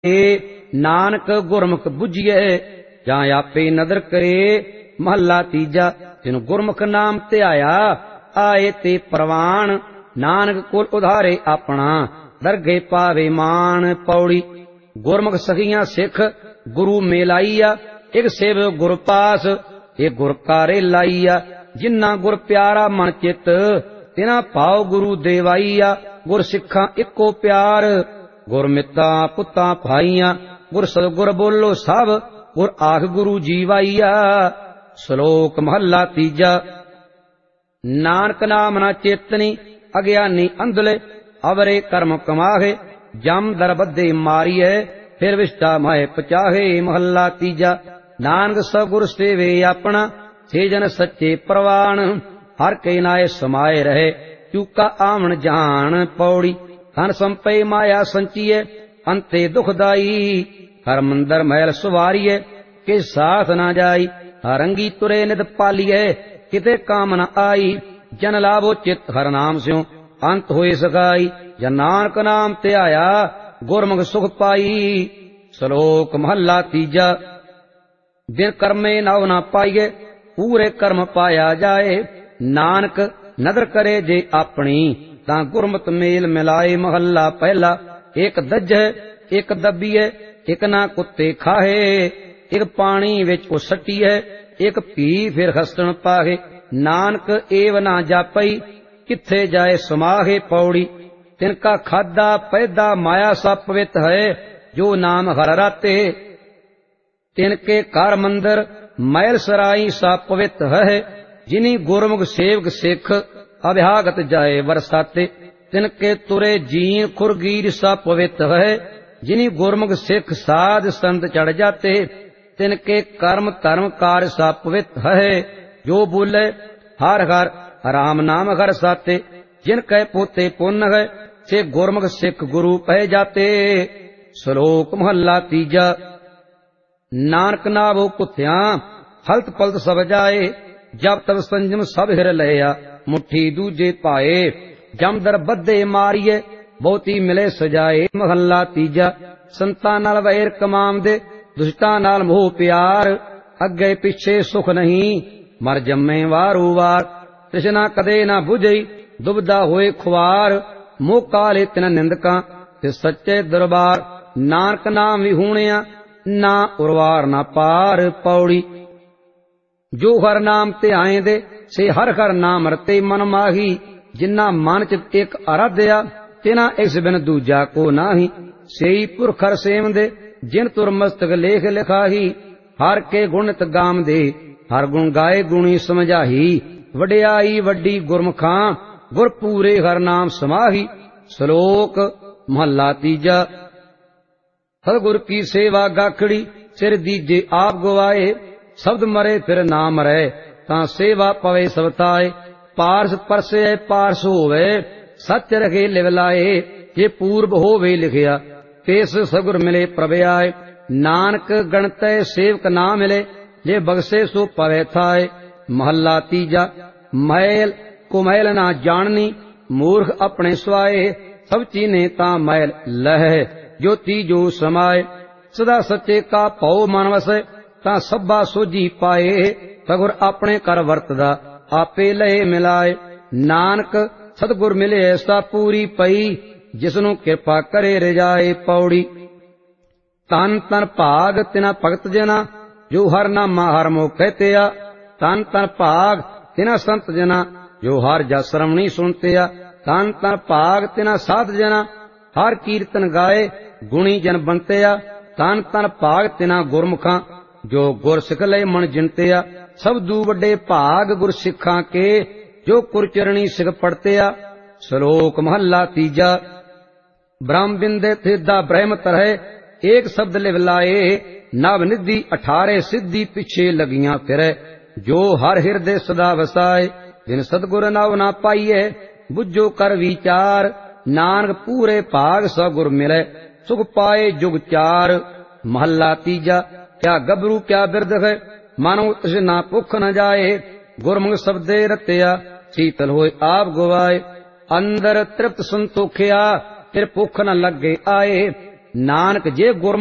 नानक गुरमुख बुझिए जां आपे नदर करे। महला तीजा जिन गुरमुख नाम ध्याया आए ते परवान। नानक कुल उधारे अपना दरगे पावे मान। पौड़ी गुरमुख सखियां सिख गुरु मेलाईया एक सेव गुर पास एक गुर कारे लाईया। जिन्ना गुर प्यारा मन चित तिना भाव गुरु देवाईया। गुर सिखा इको प्यार गुर मिता पुता भाईया। गुर सतगुर बोलो सब गुर आख गुरु जीवाईया। श्लोक महला तीजा नानक नाम ना चेतनी अज्ञानी अंधले अवरे कर्म कमाहे। जम दर बद्धे मारिए फिर विष्टा माए पचाहे। महला तीजा नानक सगुर सेवे अपना से जन सच्चे प्रवान। हर के नाय समाये रहे चूका आवन जान। पौड़ी धन संपय माया संचिए अंते दुखदाई। हर मंदर महल सुवारिए के साथ ना जाई। हरंगी तुरे नित पालिए किते काम न आई। जन लाभो चित हर नाम स्यो अंत होए सगाई। जन नानक नाम ध्याया गुरमुख सुख पाई। श्लोक महला तीजा बिन कर्मे नव न पाइए पूरे कर्म पाया जाए। नानक नदर करे जे अपनी तां गुरमत मेल मिलाए। महला पहला एक दज्जै एक दबीए एक ना कुत्ते खाहे। एक पानी विच उसटीए एक पी फिर हसण पाहे। नानक एव ना जापई किथे जाए समाहे। पौड़ी तिनका खादा पैदा माया सा पवित है जो नाम हर राते। तिनके कार मंदिर मैल सराई सा पवित है। जिनी गुरमुख सेवक सिख अभ्यागत जाए बरसाते। तिनके तुरे जीन खुरगीर सा पवित है। जिनी गुरमुख सिख साध संत चढ़ जाते। तिनके कर्म धर्म कार्य सा पवित है। जो बोले हर हर राम नाम हर साते। जिन कह पोते पुण्य है से गुरमुख सिख गुरु पह जाते। श्लोक महला तीजा नानक नावो कुत्या हलत पलत सब जाए। जब तब संजम सब हिर लिया मुट्ठी दूजे पाए। जम दर बद्धे मारिए बहुती मिले सजाए। महला तीजा संतां नाल वैर कमाम दे दुष्टां नाल मोह प्यार। अगे पिछे सुख नहीं मर जम्मे वारू वार। तृष्णा कदे ना बुझई दुबदा होए खुआर। मोह काले तिन निंदका ते सच्चे दरबार। नानक नाम विहूणिया ना उर्वार ना पार। पौड़ी जो हर नाम ते आए दे से हर हर नाम रते मन माही। जिन्ना मन च एक आराध्या तिना इस बिन दूजा को नाही। सेई पुरखर सेम दे जिन तुर मस्तक लेख लिखाही। हर के गुणत गाम दे हर गुण गाए गुणी समझाही। वड्याई वड्डी गुरमुखां गुर पूरे हर नाम समाही। श्लोक महला तीजा सतगुर की सेवा गाखड़ी सिर दीजे आप गवाए। शब्द मरे फिर ना मरे तां सेवा पवे सबताए। पारस परसे पारस होवे सच रखे लिव लाए। जे पूर्व होवे लिखिया तेस सगुर मिले प्रभ आए। नानक गणतै सेवक ना मिले जे बगसे सो पवे थाए। महला तीजा मैल कुमैल ना जाननी मूर्ख अपने स्वाए। सब चीने तां मैल लह जो तीजो समाए। सदा सच्चे का पौ मन वसे तां सब्बा सोझी पाए। सगुर अपने कर वरतदा आपे लहे मिलाए। नानक सतगुर मिले ऐसा पूरी पई जिसनु किरपा करे रिजाए। पौड़ी तन तन भाग तिना भगत जना जो हर नामा हर मोह कहते आ। तन तन भाग तिना संत जना जो हर जस श्रवणी सुनते आ। तन तन भाग तिना साध जना हर कीर्तन गाए गुणी जन बनते आ। तन तन भाग तिना गुरमुखां जो गुर सिख लय मन जिनते आ। सब दू वड्डे भाग गुर सिखां के जो कुरचरणी सिख पढ़ते आ। श्लोक महला तीजा ब्रह्म बिंदे थिदा ब्रह्म तरह एक शब्द लिव लाए। नव निधि 18 सिद्धि पिछे लगियां फिरे जो हर हृदय सदा वसाए। जिन सतगुर नाव ना पाइए बुझो कर विचार। नानक पूरे भाग स गुर मिले सुख पाए जुग चार। महला तीजा क्या गबरू क्या बिरद है मानो तृष्णा भुख न जाए। गुरमुख शब्दे रत्या शीतल होए आप गवाए। अंदर तृप्त संतोखिया फिर भुख न लगे आए। ਨਾਨਕ ਜੇ ਗੁਰਮੁਖ